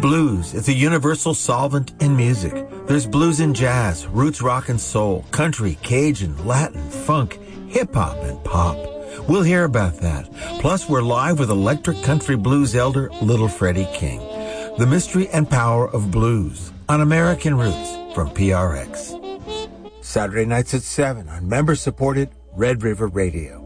Blues is a universal solvent in music. There's blues in jazz, roots rock and soul, country, Cajun, Latin, funk, hip-hop, and pop. We'll hear about that. Plus, we're live with electric country blues elder Little Freddie King. The Mystery and Power of Blues on American Roots from PRX. Saturday nights at 7 on member-supported Red River Radio.